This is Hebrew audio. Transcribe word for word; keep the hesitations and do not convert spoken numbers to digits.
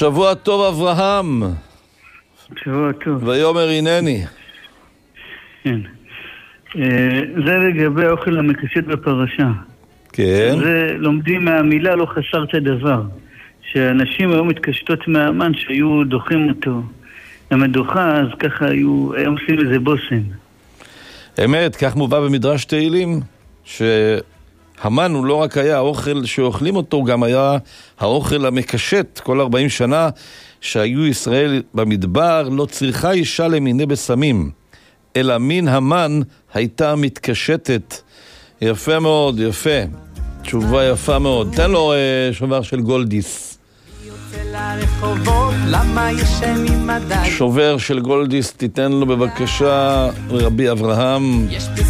שבוע טוב אברהם. שבוע טוב. ויאמר הנני. כן. זה לגבי האוכל המקשט בפרשה. כן. זה לומדים מהמילה לא חסרת דבר. שאנשים היו מתקשטות מהמן שהיו דוחים אותו למדוחה, אז ככה היו, היו עושים איזה בוסם. אמת, כך מובא במדרש תהילים, שהמן הוא לא רק היה האוכל שאוכלים אותו, גם היה האוכל המקשט. כל ארבעים שנה שהיו ישראל במדבר, לא צריכה אישה למיני בסמים, אלא מן המן הייתה מתקשטת. יפה מאוד, יפה. תשובה יפה מאוד. תן לו uh, שובר של גולדיס. שובר של גולדיס, תיתן לו בבקשה רבי אברהם.